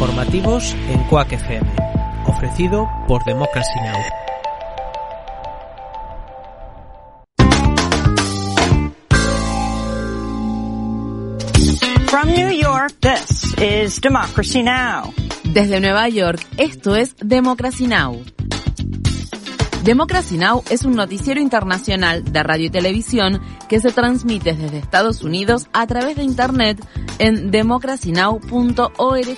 informativos en Quack FM, ofrecido por Democracy Now! From New York, this is Democracy Now! Desde Nueva York, esto es Democracy Now! Democracy Now! Es un noticiero internacional de radio y televisión que se transmite desde Estados Unidos a través de Internet en democracynow.org.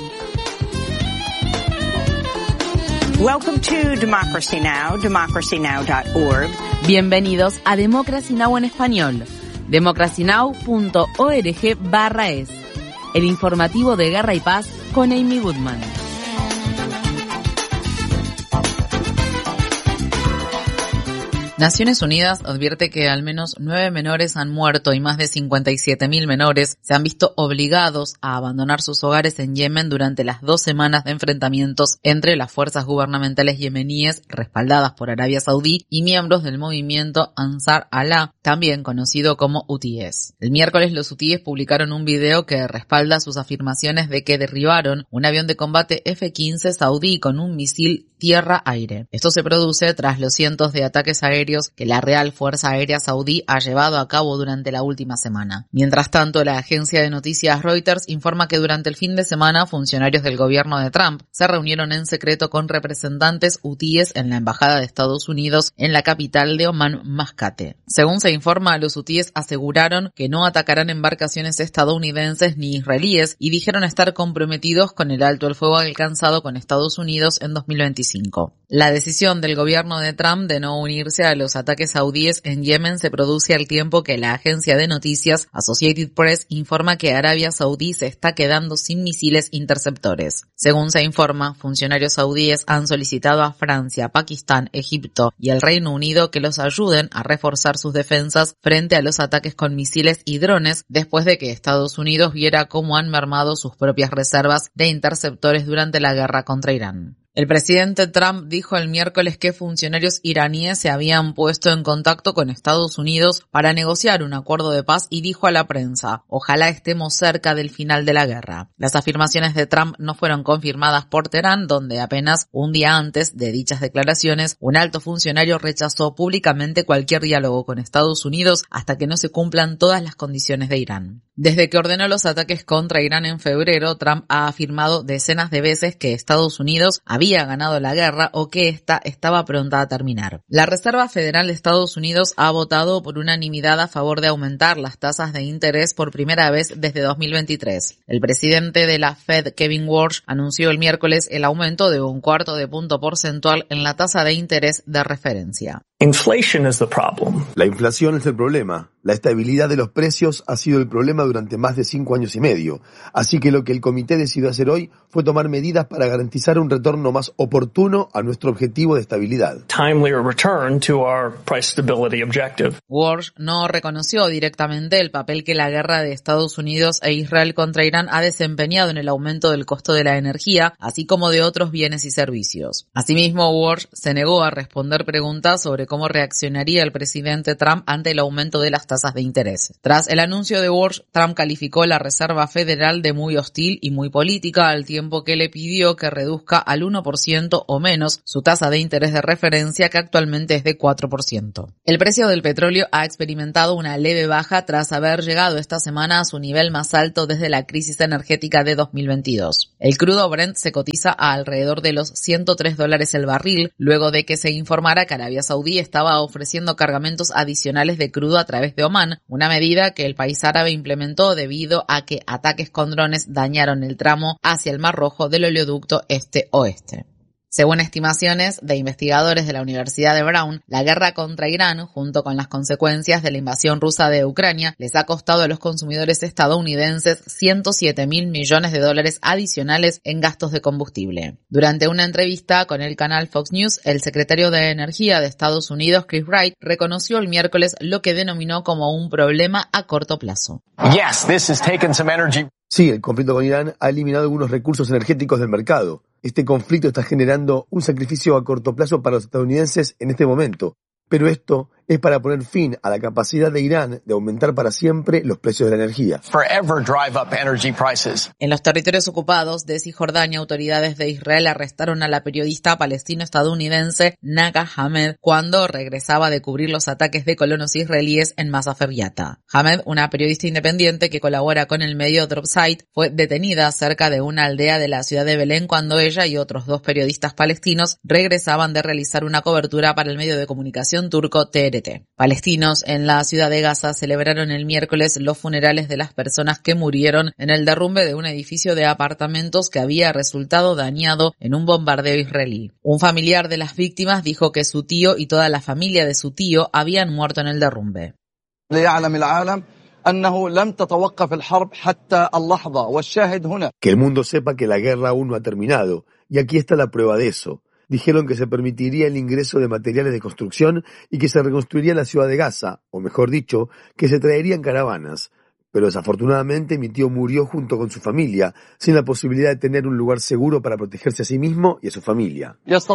Welcome to Democracy Now!, democracynow.org. Bienvenidos a Democracy Now! En español, democracynow.org/es. El informativo de Guerra y Paz con Amy Goodman. Naciones Unidas advierte que al menos 9 menores han muerto y más de 57.000 menores se han visto obligados a abandonar sus hogares en Yemen durante las 2 semanas de enfrentamientos entre las fuerzas gubernamentales yemeníes respaldadas por Arabia Saudí y miembros del movimiento Ansar Allah, también conocido como hutíes. El miércoles los hutíes publicaron un video que respalda sus afirmaciones de que derribaron un avión de combate F-15 saudí con un misil tierra-aire. Esto se produce tras los cientos de ataques aéreos que la Real Fuerza Aérea Saudí ha llevado a cabo durante la última semana. Mientras tanto, la agencia de noticias Reuters informa que durante el fin de semana funcionarios del gobierno de Trump se reunieron en secreto con representantes hutíes en la embajada de Estados Unidos en la capital de Omán, Mascate. Según se informa, los hutíes aseguraron que no atacarán embarcaciones estadounidenses ni israelíes y dijeron estar comprometidos con el alto el fuego alcanzado con Estados Unidos en 2025. La decisión del gobierno de Trump de no unirse a los ataques saudíes en Yemen se produce al tiempo que la agencia de noticias Associated Press informa que Arabia Saudí se está quedando sin misiles interceptores. Según se informa, funcionarios saudíes han solicitado a Francia, Pakistán, Egipto y el Reino Unido que los ayuden a reforzar sus defensas frente a los ataques con misiles y drones después de que Estados Unidos viera cómo han mermado sus propias reservas de interceptores durante la guerra contra Irán. El presidente Trump dijo el miércoles que funcionarios iraníes se habían puesto en contacto con Estados Unidos para negociar un acuerdo de paz y dijo a la prensa: ojalá estemos cerca del final de la guerra. Las afirmaciones de Trump no fueron confirmadas por Teherán, donde apenas un día antes de dichas declaraciones, un alto funcionario rechazó públicamente cualquier diálogo con Estados Unidos hasta que no se cumplan todas las condiciones de Irán. Desde que ordenó los ataques contra Irán en febrero, Trump ha afirmado decenas de veces que Estados Unidos había ganado la guerra o que ésta estaba pronta a terminar. La Reserva Federal de Estados Unidos ha votado por unanimidad a favor de aumentar las tasas de interés por primera vez desde 2023. El presidente de la Fed, Kevin Warsh, anunció el miércoles el aumento de 1/4 punto porcentual en la tasa de interés de referencia. Inflation is the problem. La inflación es el problema. La estabilidad de los precios ha sido el problema durante más de 5 años y medio. Así que lo que el comité decidió hacer hoy fue tomar medidas para garantizar un retorno más oportuno a nuestro objetivo de estabilidad. Timely return to our price stability objective. Warsh no reconoció directamente el papel que la guerra de Estados Unidos e Israel contra Irán ha desempeñado en el aumento del costo de la energía, así como de otros bienes y servicios. Asimismo, Warsh se negó a responder preguntas sobre cómo reaccionaría el presidente Trump ante el aumento de las tasas de interés. Tras el anuncio de Warsh, Trump calificó la Reserva Federal de muy hostil y muy política, al tiempo que le pidió que reduzca al 1% o menos su tasa de interés de referencia, que actualmente es de 4%. El precio del petróleo ha experimentado una leve baja tras haber llegado esta semana a su nivel más alto desde la crisis energética de 2022. El crudo Brent se cotiza a alrededor de los $103 el barril, luego de que se informara que Arabia Saudí estaba ofreciendo cargamentos adicionales de crudo a través de Omán, una medida que el país árabe implementó debido a que ataques con drones dañaron el tramo hacia el Mar Rojo del oleoducto este-oeste. Según estimaciones de investigadores de la Universidad de Brown, la guerra contra Irán, junto con las consecuencias de la invasión rusa de Ucrania, les ha costado a los consumidores estadounidenses $107.000 millones adicionales en gastos de combustible. Durante una entrevista con el canal Fox News, el secretario de Energía de Estados Unidos, Chris Wright, reconoció el miércoles lo que denominó como un problema a corto plazo. Yes, this has taken some energy. Sí, el conflicto con Irán ha eliminado algunos recursos energéticos del mercado. Este conflicto está generando un sacrificio a corto plazo para los estadounidenses en este momento, pero esto es para poner fin a la capacidad de Irán de aumentar para siempre los precios de la energía. Forever drive up energy prices. En los territorios ocupados de Cisjordania, autoridades de Israel arrestaron a la periodista palestino-estadounidense Naga Hamed cuando regresaba de cubrir los ataques de colonos israelíes en Masafer Yatta. Hamed, una periodista independiente que colabora con el medio Dropsite, fue detenida cerca de una aldea de la ciudad de Belén cuando ella y otros 2 periodistas palestinos regresaban de realizar una cobertura para el medio de comunicación turco TRT. Palestinos en la ciudad de Gaza celebraron el miércoles los funerales de las personas que murieron en el derrumbe de un edificio de apartamentos que había resultado dañado en un bombardeo israelí. Un familiar de las víctimas dijo que su tío y toda la familia de su tío habían muerto en el derrumbe. Que el mundo sepa que la guerra aún no ha terminado, y aquí está la prueba de eso. Dijeron que se permitiría el ingreso de materiales de construcción y que se reconstruiría la ciudad de Gaza, o mejor dicho, que se traerían caravanas. Pero desafortunadamente mi tío murió junto con su familia, sin la posibilidad de tener un lugar seguro para protegerse a sí mismo y a su familia.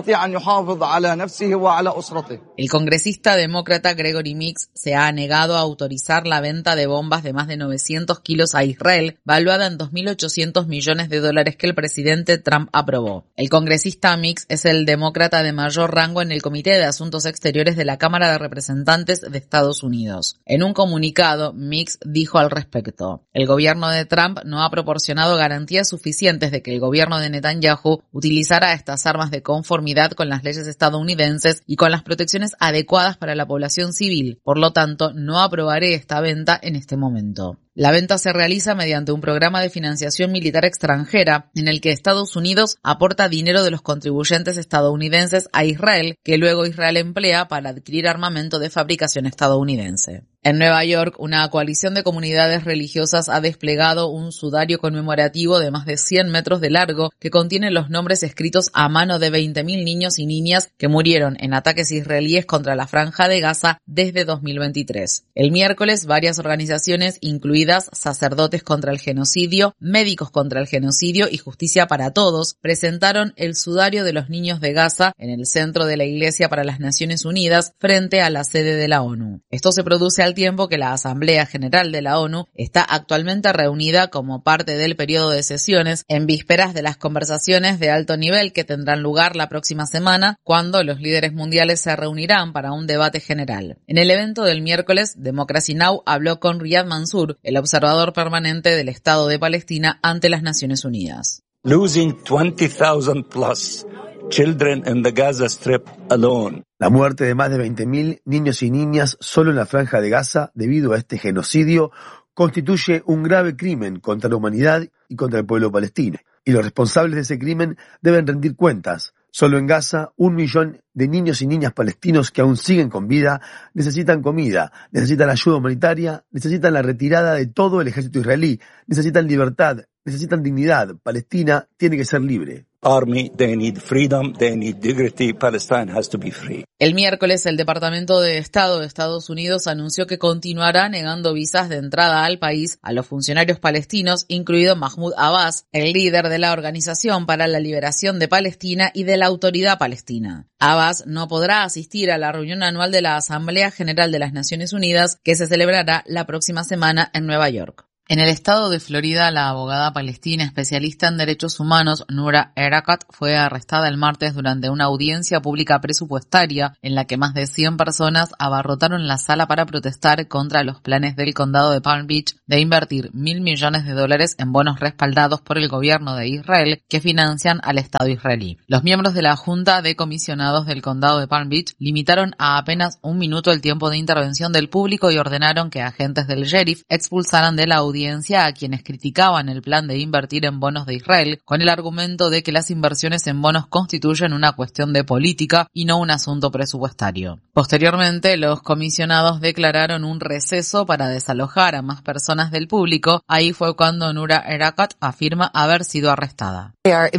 El congresista demócrata Gregory Meeks se ha negado a autorizar la venta de bombas de más de 900 kilos a Israel, valuada en $2.800 millones que el presidente Trump aprobó. El congresista Meeks es el demócrata de mayor rango en el Comité de Asuntos Exteriores de la Cámara de Representantes de Estados Unidos. En un comunicado, Meeks dijo al respecto: el gobierno de Trump no ha proporcionado garantías suficientes de que el gobierno de Netanyahu utilizará estas armas de conformidad con las leyes estadounidenses y con las protecciones adecuadas para la población civil. Por lo tanto, no aprobaré esta venta en este momento. La venta se realiza mediante un programa de financiación militar extranjera en el que Estados Unidos aporta dinero de los contribuyentes estadounidenses a Israel, que luego Israel emplea para adquirir armamento de fabricación estadounidense. En Nueva York, una coalición de comunidades religiosas ha desplegado un sudario conmemorativo de más de 100 metros de largo que contiene los nombres escritos a mano de 20.000 niños y niñas que murieron en ataques israelíes contra la Franja de Gaza desde 2023. El miércoles, varias organizaciones, incluidas Sacerdotes contra el Genocidio, Médicos contra el Genocidio y Justicia para Todos, presentaron el sudario de los niños de Gaza en el centro de la Iglesia para las Naciones Unidas frente a la sede de la ONU. Esto se produce al tiempo que la Asamblea General de la ONU está actualmente reunida como parte del periodo de sesiones en vísperas de las conversaciones de alto nivel que tendrán lugar la próxima semana, cuando los líderes mundiales se reunirán para un debate general. En el evento del miércoles, Democracy Now! Habló con Riyad Mansour, el observador permanente del Estado de Palestina ante las Naciones Unidas. Losing 20,000 plus children in the Gaza Strip alone. La muerte de más de 20.000 niños y niñas solo en la Franja de Gaza debido a este genocidio constituye un grave crimen contra la humanidad y contra el pueblo palestino. Y los responsables de ese crimen deben rendir cuentas. Solo en Gaza, 1 millón de niños y niñas palestinos que aún siguen con vida necesitan comida, necesitan ayuda humanitaria, necesitan la retirada de todo el ejército israelí, necesitan libertad, necesitan dignidad. Palestina tiene que ser libre. Army, they need freedom, they need dignity. Palestine has to be free. El miércoles, el Departamento de Estado de Estados Unidos anunció que continuará negando visas de entrada al país a los funcionarios palestinos, incluido Mahmoud Abbas, el líder de la Organización para la Liberación de Palestina y de la Autoridad Palestina. Abbas no podrá asistir a la reunión anual de la Asamblea General de las Naciones Unidas, que se celebrará la próxima semana en Nueva York. En el estado de Florida, la abogada palestina especialista en derechos humanos Noura Erakat fue arrestada el martes durante una audiencia pública presupuestaria en la que más de 100 personas abarrotaron la sala para protestar contra los planes del condado de Palm Beach de invertir $1.000 millones en bonos respaldados por el gobierno de Israel que financian al Estado israelí. Los miembros de la Junta de Comisionados del condado de Palm Beach limitaron a apenas 1 minuto el tiempo de intervención del público y ordenaron que agentes del sheriff expulsaran de la audiencia a quienes criticaban el plan de invertir en bonos de Israel con el argumento de que las inversiones en bonos constituyen una cuestión de política y no un asunto presupuestario. Posteriormente, los comisionados declararon un receso para desalojar a más personas del público. Ahí fue cuando Noura Erakat afirma haber sido arrestada.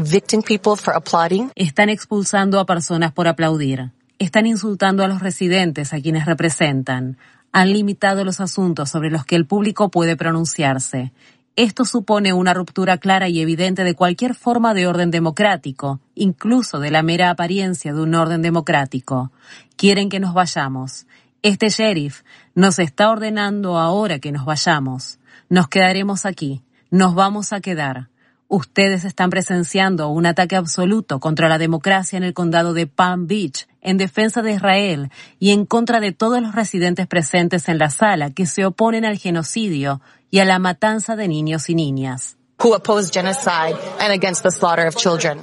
Están expulsando a personas por aplaudir. Están insultando a los residentes a quienes representan. Han limitado los asuntos sobre los que el público puede pronunciarse. Esto supone una ruptura clara y evidente de cualquier forma de orden democrático, incluso de la mera apariencia de un orden democrático. Quieren que nos vayamos. Este sheriff nos está ordenando ahora que nos vayamos. Nos quedaremos aquí. Nos vamos a quedar. Ustedes están presenciando un ataque absoluto contra la democracia en el condado de Palm Beach, en defensa de Israel y en contra de todos los residentes presentes en la sala que se oponen al genocidio y a la matanza de niños y niñas. Who oppose genocide and against the slaughter of children.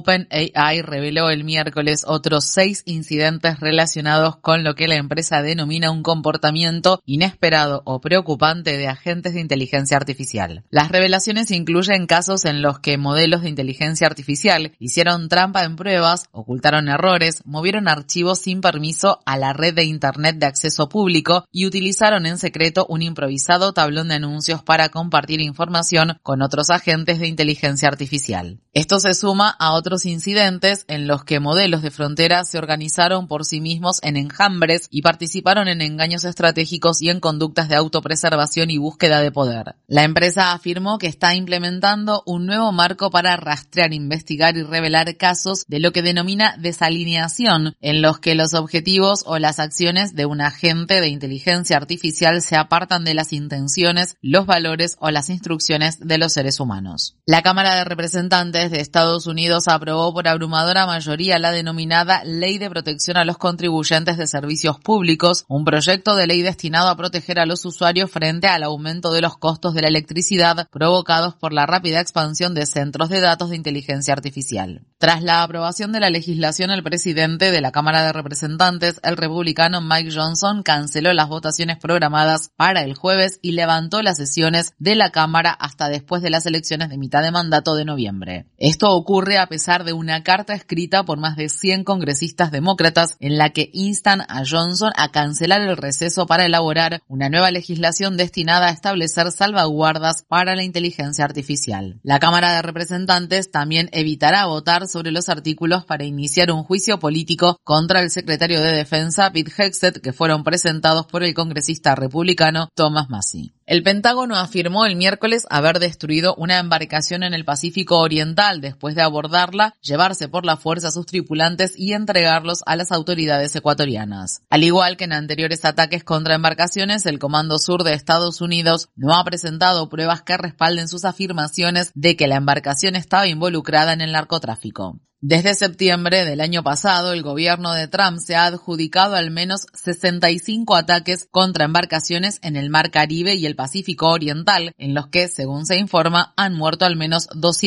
OpenAI reveló el miércoles otros 6 incidentes relacionados con lo que la empresa denomina un comportamiento inesperado o preocupante de agentes de inteligencia artificial. Las revelaciones incluyen casos en los que modelos de inteligencia artificial hicieron trampa en pruebas, ocultaron errores, movieron archivos sin permiso a la red de Internet de acceso público y utilizaron en secreto un improvisado tablón de anuncios para compartir información con otros agentes de inteligencia artificial. Esto se suma a otros incidentes en los que modelos de frontera se organizaron por sí mismos en enjambres y participaron en engaños estratégicos y en conductas de autopreservación y búsqueda de poder. La empresa afirmó que está implementando un nuevo marco para rastrear, investigar y revelar casos de lo que denomina desalineación, en los que los objetivos o las acciones de un agente de inteligencia artificial se apartan de las intenciones, los valores o las instrucciones de los seres humanos. La Cámara de Representantes de Estados Unidos aprobó por abrumadora mayoría la denominada Ley de Protección a los Contribuyentes de Servicios Públicos, un proyecto de ley destinado a proteger a los usuarios frente al aumento de los costos de la electricidad provocados por la rápida expansión de centros de datos de inteligencia artificial. Tras la aprobación de la legislación, el presidente de la Cámara de Representantes, el republicano Mike Johnson, canceló las votaciones programadas para el jueves y levantó las sesiones de la Cámara hasta después de las elecciones de mitad de mandato de noviembre. Esto ocurre a pesar de una carta escrita por más de 100 congresistas demócratas en la que instan a Johnson a cancelar el receso para elaborar una nueva legislación destinada a establecer salvaguardas para la inteligencia artificial. La Cámara de Representantes también evitará votar sobre los artículos para iniciar un juicio político contra el secretario de Defensa Pete Hegseth, que fueron presentados por el congresista republicano Thomas Massie. El Pentágono afirmó el miércoles haber destruido una embarcación en el Pacífico Oriental después de abordarla, llevarse por la fuerza a sus tripulantes y entregarlos a las autoridades ecuatorianas. Al igual que en anteriores ataques contra embarcaciones, el Comando Sur de Estados Unidos no ha presentado pruebas que respalden sus afirmaciones de que la embarcación estaba involucrada en el narcotráfico. Desde septiembre del año pasado, el gobierno de Trump se ha adjudicado al menos 65 ataques contra embarcaciones en el Mar Caribe y el Pacífico Oriental, en los que, según se informa, han muerto al menos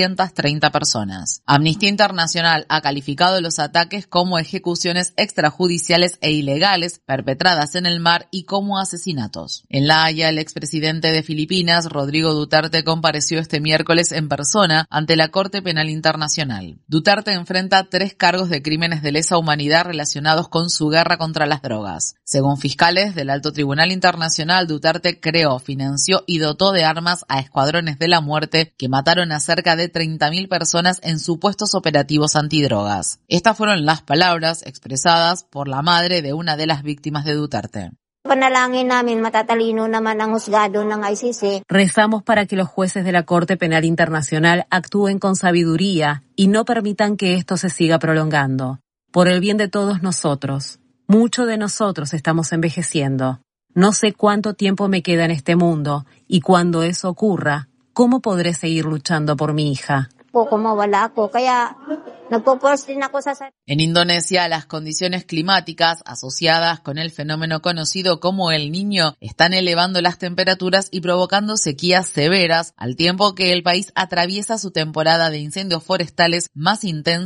230 personas. Amnistía Internacional ha calificado los ataques como ejecuciones extrajudiciales e ilegales perpetradas en el mar y como asesinatos. En La Haya, el expresidente de Filipinas, Rodrigo Duterte, compareció este miércoles en persona ante la Corte Penal Internacional. Duterte enfrenta 3 cargos de crímenes de lesa humanidad relacionados con su guerra contra las drogas. Según fiscales del Alto Tribunal Internacional, Duterte creó, financió y dotó de armas a escuadrones de la muerte que mataron a cerca de 30.000 personas en supuestos operativos antidrogas. Estas fueron las palabras expresadas por la madre de una de las víctimas de Duterte. Rezamos para que los jueces de la Corte Penal Internacional actúen con sabiduría y no permitan que esto se siga prolongando. Por el bien de todos nosotros. Muchos de nosotros estamos envejeciendo. No sé cuánto tiempo me queda en este mundo y cuando eso ocurra, ¿cómo podré seguir luchando por mi hija? En Indonesia, las condiciones climáticas asociadas con el fenómeno conocido como El Niño están elevando las temperaturas y provocando sequías severas, al tiempo que el país atraviesa su temporada de incendios forestales más intensa